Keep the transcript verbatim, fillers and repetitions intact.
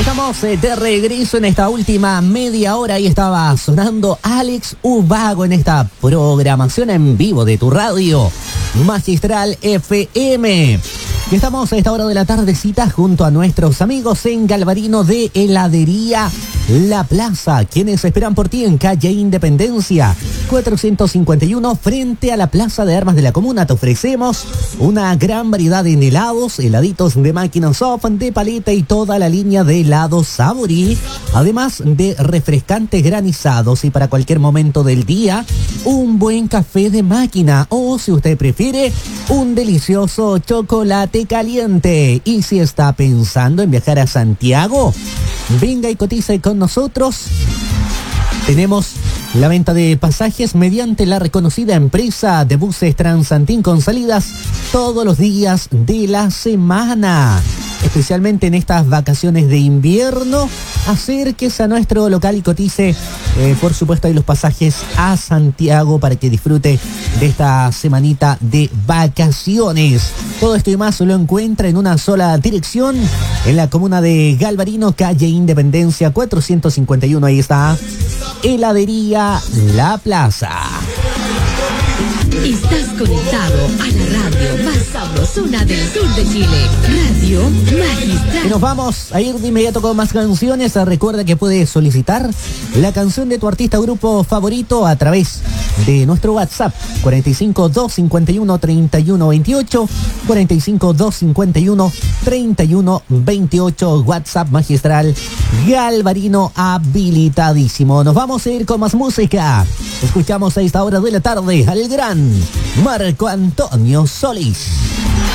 Estamos eh, de regreso en esta última media hora y estaba sonando Alex Ubago en esta programación en vivo de tu radio Magistral F M. Y estamos a esta hora de la tardecita junto a nuestros amigos en Galvarino de Heladería La Plaza, quienes esperan por ti en calle Independencia cuatrocientos cincuenta y uno frente a la Plaza de Armas de la Comuna. Te ofrecemos una gran variedad de helados, heladitos de máquina soft, de paleta y toda la línea de helados Saborí, además de refrescantes granizados y para cualquier momento del día un buen café de máquina o, si usted prefiere, un delicioso chocolate caliente. Y si está pensando en viajar a Santiago, venga y cotice con nosotros. Tenemos la venta de pasajes mediante la reconocida empresa de buses Transantín con salidas todos los días de la semana. Especialmente en estas vacaciones de invierno, acérquese a nuestro local y cotice, eh, por supuesto, hay los pasajes a Santiago para que disfrute de esta semanita de vacaciones. Todo esto y más lo encuentra en una sola dirección, en la comuna de Galvarino, calle Independencia cuatrocientos cincuenta y uno. Ahí está Heladería La Plaza. Estás conectado a la radio más sabrosona del sur de Chile, Radio Magistral. Y nos vamos a ir de inmediato con más canciones. Recuerda que puedes solicitar la canción de tu artista o grupo favorito a través de nuestro WhatsApp cuarenta y cinco, doscientos cincuenta y uno, treinta y uno veintiocho, cuarenta y cinco, doscientos cincuenta y uno, treinta y uno veintiocho. WhatsApp Magistral Galvarino habilitadísimo. Nos vamos a ir con más música. Escuchamos a esta hora de la tarde al gran Marco Antonio Solís.